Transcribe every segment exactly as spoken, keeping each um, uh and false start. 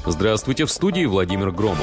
Здравствуйте, в студии Владимир Громов.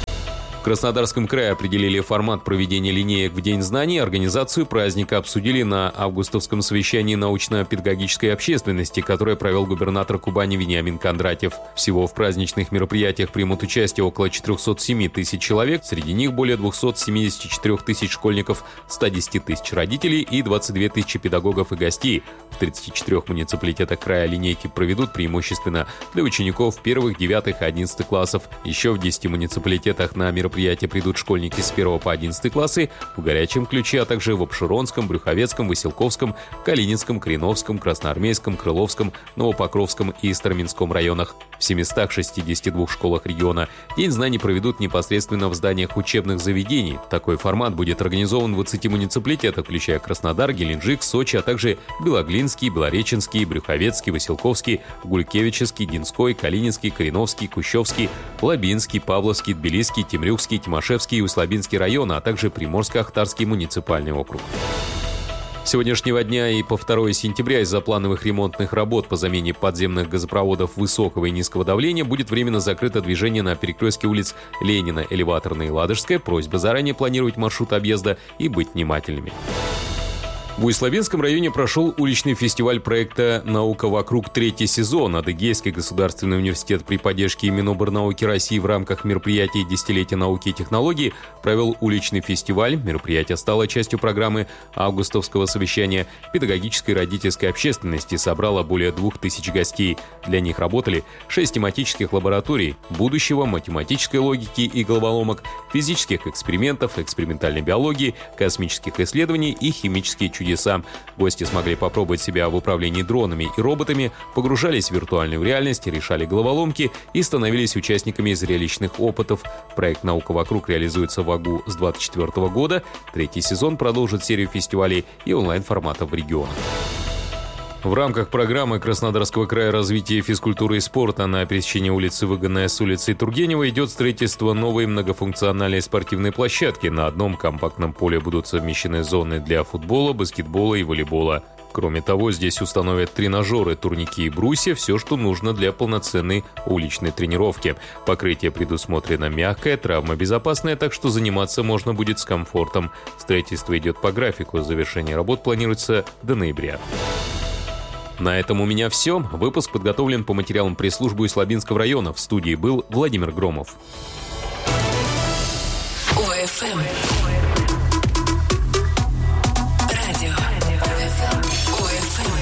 В Краснодарском крае определили формат проведения линеек в День знаний. Организацию праздника обсудили на августовском совещании научно-педагогической общественности, которое провел губернатор Кубани Вениамин Кондратьев. Всего в праздничных мероприятиях примут участие около четыреста семь тысяч человек. Среди них более двести семьдесят четыре тысячи школьников, сто десять тысяч родителей и двадцать две тысячи педагогов и гостей. В тридцати четырёх муниципалитетах края линейки проведут преимущественно для учеников первых, девятых и одиннадцатых классов. Еще в десяти муниципалитетах на мероприятия Мероприятия придут школьники с первого по одиннадцатый классы в Горячем Ключе, а также в Обширонском, Брюховецком, Василковском, Калининском, Кореновском, Красноармейском, Крыловском, Новопокровском и Староминском районах. В семистах шестидесяти двух школах региона День знаний проведут непосредственно в зданиях учебных заведений. Такой формат будет организован в двадцати муниципалитетах, включая Краснодар, Геленджик, Сочи, а также Белоглинский, Белореченский, Брюховецкий, Василковский, Гулькевичский, Динской, Калининский, Кореновский, Кущевский, Лабинский, Павловский, Тбилисский, Темрюкский, Тимошевский и Услабинский районы, а также Приморско-Ахтарский муниципальный округ. С сегодняшнего дня и по второго сентября из-за плановых ремонтных работ по замене подземных газопроводов высокого и низкого давления будет временно закрыто движение на перекрестке улиц Ленина, Элеваторная и Ладожская. Просьба заранее планировать маршрут объезда и быть внимательными. В Усть-Лабинском районе прошел уличный фестиваль проекта «Наука вокруг. Третий сезон». Адыгейский государственный университет при поддержке Миноборнауки России в рамках мероприятия «Десятилетие науки и технологий» провел уличный фестиваль. Мероприятие стало частью программы августовского совещания педагогической и родительской общественности, собрало более двух тысяч гостей. Для них работали шесть тематических лабораторий будущего, математической логики и головоломок, физических экспериментов, экспериментальной биологии, космических исследований и химические чудеса. Гости смогли попробовать себя в управлении дронами и роботами, погружались в виртуальную реальность, решали головоломки и становились участниками зрелищных опытов. Проект «Наука вокруг» реализуется в АГУ с двадцать четвёртого года. Третий сезон продолжит серию фестивалей и онлайн-форматов в регионах. В рамках программы Краснодарского края развития физкультуры и спорта на пересечении улицы Выгонная с улицей Тургенева идет строительство новой многофункциональной спортивной площадки. На одном компактном поле будут совмещены зоны для футбола, баскетбола и волейбола. Кроме того, здесь установят тренажеры, турники и брусья, все, что нужно для полноценной уличной тренировки. Покрытие предусмотрено мягкое, травмобезопасное, так что заниматься можно будет с комфортом. Строительство идет по графику, завершение работ планируется до ноября. На этом у меня все. Выпуск подготовлен по материалам пресс-службы Усть-Лабинского района. В студии был Владимир Громов. ОФМ. Радио. ОФМ.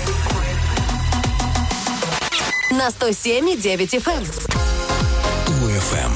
На сто семь и девять эф эм. ОФМ.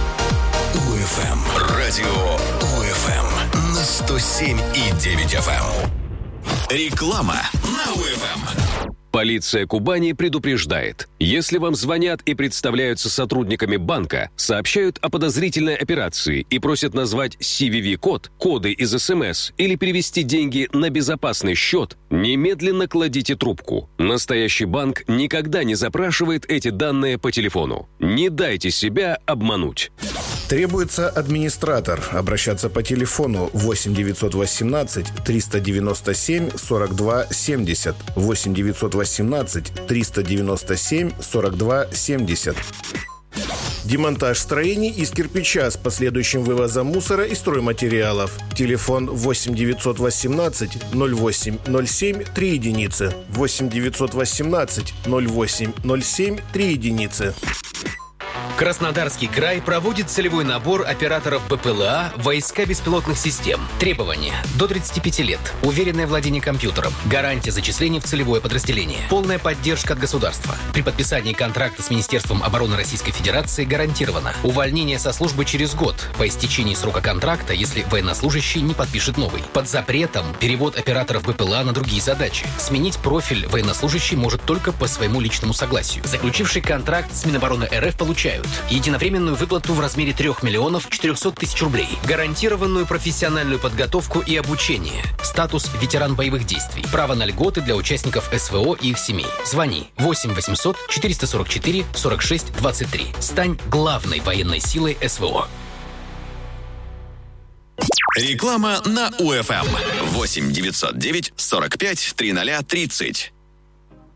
ОФМ. Радио ОФМ. На сто семь и девять эф эм. Реклама на ОФМ. Полиция Кубани предупреждает. Если вам звонят и представляются сотрудниками банка, сообщают о подозрительной операции и просят назвать си ви ви-код, коды из эс эм эс или перевести деньги на безопасный счет, немедленно кладите трубку. Настоящий банк никогда не запрашивает эти данные по телефону. Не дайте себя обмануть. Требуется администратор. Обращаться по телефону восемь девятьсот восемнадцать триста девяносто семь сорок два семьдесят, восемь девятьсот восемнадцать триста девяносто семь сорок два семьдесят. Демонтаж строений из кирпича с последующим вывозом мусора и стройматериалов. Телефон восемь девятьсот восемнадцать ноль восемь ноль семь три единицы. восемь девятьсот восемнадцать ноль восемь ноль семь три единицы. Краснодарский край проводит целевой набор операторов бэ пэ эл а «Войска беспилотных систем». Требования. До тридцати пяти лет. Уверенное владение компьютером. Гарантия зачисления в целевое подразделение. Полная поддержка от государства. При подписании контракта с Министерством обороны Российской Федерации гарантировано. Увольнение со службы через год. По истечении срока контракта, если военнослужащий не подпишет новый. Под запретом перевод операторов бэ пэ эл а на другие задачи. Сменить профиль военнослужащий может только по своему личному согласию. Заключивший контракт с Минобороны эр эф получают единовременную выплату в размере трех миллионов четырехсот тысяч рублей, гарантированную профессиональную подготовку и обучение, статус ветеран боевых действий, право на льготы для участников эс вэ о и их семей. Звони восемь восемьсот четыреста сорок четыре сорок шесть двадцать три. Стань главной военной силой эс вэ о. Реклама на УФМ. восемь девятьсот девять сорок пять тридцать тридцать.